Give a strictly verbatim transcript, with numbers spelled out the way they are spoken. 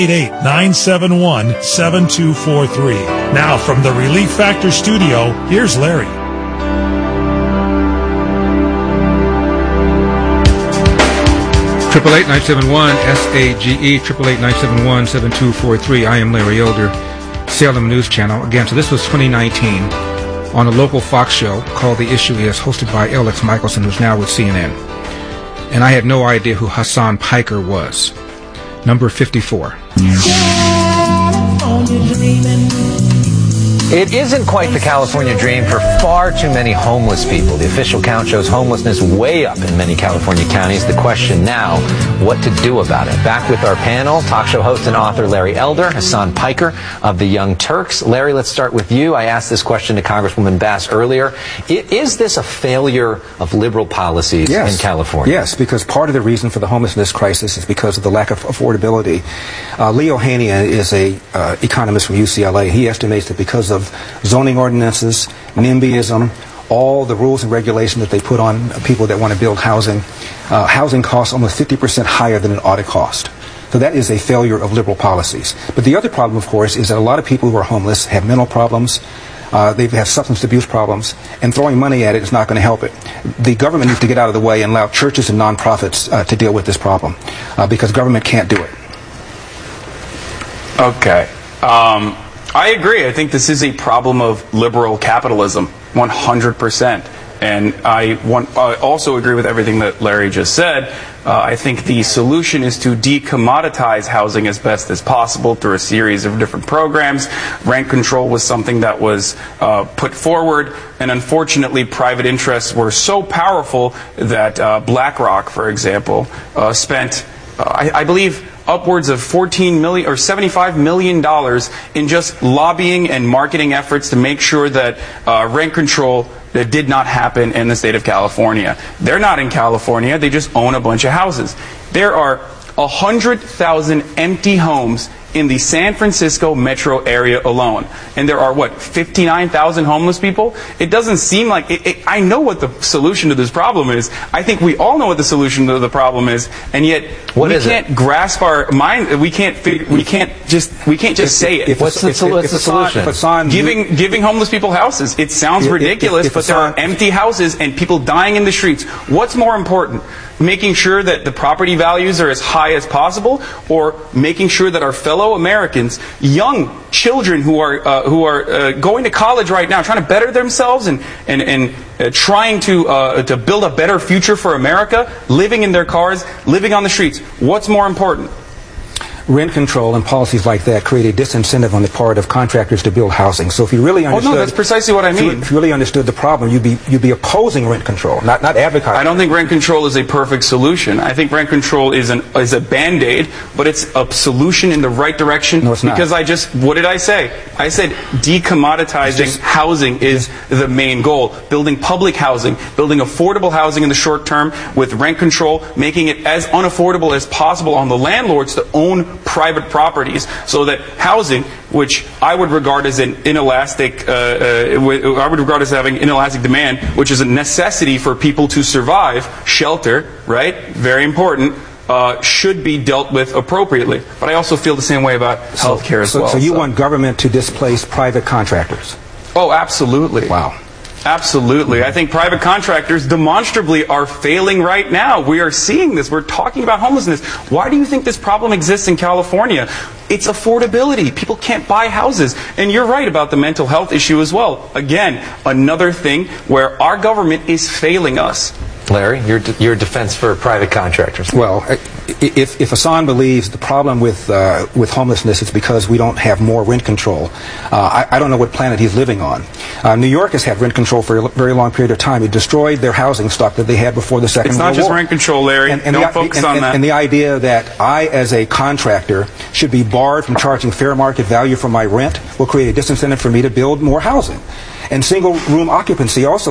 eight eight, nine seven one, seven two four three. Now, from the Relief Factor studio, here's Larry. Triple eight nine seven one S A G E triple eight nine seven one seven two four three. I am Larry Elder, Salem News Channel. Again, so this was twenty nineteen on a local Fox show called The Issue Is, hosted by Alex Michelson, who's now with C N N. And I had no idea who Hassan Piker was. Number fifty-four. It isn't quite the California dream for far too many homeless people. The official count shows homelessness way up in many California counties. The question now, what to do about it? Back with our panel, talk show host and author Larry Elder, Hassan Piker of the Young Turks. Larry, let's start with you. I asked this question to Congresswoman Bass earlier. Is this a failure of liberal policies yes. in California? Yes, because part of the reason for the homelessness crisis is because of the lack of affordability. Uh, Leo Haney is a uh, economist from U C L A. He estimates that because of zoning ordinances, NIMBYism, all the rules and regulations that they put on people that want to build housing, uh, housing costs almost fifty percent higher than an audit cost. So that is a failure of liberal policies. But the other problem, of course, is that a lot of people who are homeless have mental problems, uh, they have substance abuse problems, and throwing money at it is not going to help it. The government needs to get out of the way and allow churches and nonprofits uh, to deal with this problem, uh, because government can't do it. Okay. Um, I agree. I think this is a problem of liberal capitalism, one hundred percent. And I, want, I also agree with everything that Larry just said. Uh, I think the solution is to decommoditize housing as best as possible through a series of different programs. Rent control was something that was uh, put forward, and unfortunately private interests were so powerful that uh, BlackRock, for example, uh, spent, uh, I, I believe, upwards of fourteen million or seventy-five million dollars in just lobbying and marketing efforts to make sure that uh, rent control that did not happen in the state of California. They're not in California, they just own a bunch of houses. There are one hundred thousand empty homes in the San Francisco metro area alone. And there are, what, fifty-nine thousand homeless people? It doesn't seem like, it, it, I know what the solution to this problem is. I think we all know what the solution to the problem is, and yet what we is can't it? grasp our mind, we can't figure, we can't just, we can't just if, say it. If, what's the, if, what's if, the solution? Hassan, giving, giving homeless people houses. It sounds if, ridiculous, if, if but there are empty houses and people dying in the streets. What's more important? Making sure that the property values are as high as possible, or making sure that our fellow Americans, young children who are uh, who are uh, going to college right now, trying to better themselves and and and uh, trying to uh, to build a better future for America, living in their cars, living on the streets. What's more important? Rent control and policies like that create a disincentive on the part of contractors to build housing. So if you really understood, oh no, that's precisely what I mean. If you really understood the problem, you'd be you'd be opposing rent control, not not advocating. I don't think rent control is a perfect solution. I think rent control is an is a band-aid, but it's a solution in the right direction. No, it's not. Because I just, what did I say? I said decommoditizing just, housing is the main goal. Building public housing, building affordable housing in the short term with rent control, making it as unaffordable as possible on the landlords to own private properties, so that housing, which I would regard as an inelastic, uh, uh, I would regard as having inelastic demand, which is a necessity for people to survive, shelter, right? Very important. Uh, should be dealt with appropriately. But I also feel the same way about health care as so, well. So you so. want government to displace private contractors? Oh, absolutely. Wow. Absolutely. I think private contractors demonstrably are failing right now. We are seeing this. We're talking about homelessness. Why do you think this problem exists in California? It's affordability. People can't buy houses. And you're right about the mental health issue as well. Again, another thing where our government is failing us. Larry, your your defense for private contractors. Well, if if Hassan believes the problem with uh, with homelessness is because we don't have more rent control, uh, I, I don't know what planet he's living on. Uh, New York has had rent control for a very long period of time. It destroyed their housing stock that they had before the Second World War. It's not just rent control, Larry. And, and don't the, focus and, on and, that. And the idea that I, as a contractor, should be barred from charging fair market value for my rent will create a disincentive for me to build more housing. And single room occupancy also